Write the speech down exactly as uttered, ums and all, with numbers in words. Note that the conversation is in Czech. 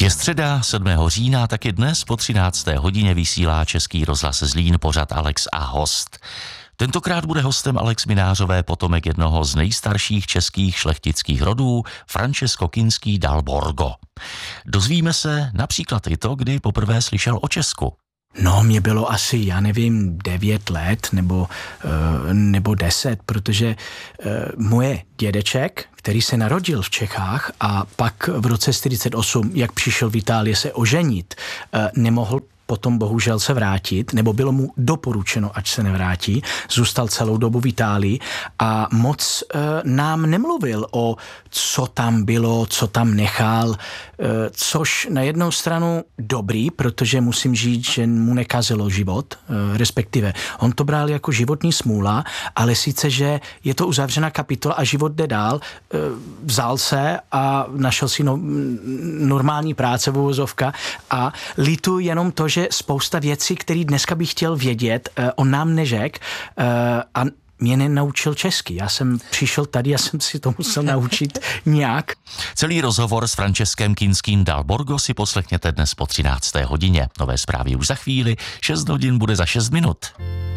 Je středa sedmého října, taky dnes po třinácté hodině vysílá Český rozhlas Zlín pořad Alex a host. Tentokrát bude hostem Alex Minářové, potomek jednoho z nejstarších českých šlechtických rodů, Francesco Kinský dal Borgo. Dozvíme se například i to, kdy poprvé slyšel o Česku. No, mě bylo asi, já nevím, devět let nebo, nebo deset, protože moje dědeček, který se narodil v Čechách a pak v roce čtyřicet osm, jak přišel v Itálii se oženit, nemohl potom bohužel se vrátit, nebo bylo mu doporučeno, ať se nevrátí, zůstal celou dobu v Itálii a moc e, nám nemluvil o co tam bylo, co tam nechal, e, což na jednou stranu dobrý, protože musím říct, že mu nekazilo život, e, respektive on to bral jako životní smůla, ale sice, že je to uzavřená kapitola a život jde dál, e, vzal se a našel si no, normální práce v uvozovka a litu jenom to, že spousta věcí, které dneska bych chtěl vědět, on nám neřekl a mě nenaučil česky. Já jsem přišel tady a jsem si to musel naučit nějak. Celý rozhovor s Franceskem Kinským dal Borgo si poslechněte dnes po třinácté hodině. Nové zprávy už za chvíli, šest hodin bude za šest minut.